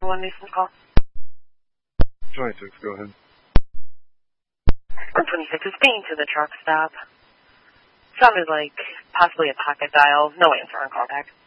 1 Mason call. 26, go ahead. 126 is speeding to the truck stop. Sounded like possibly a pocket dial. No answer on callback.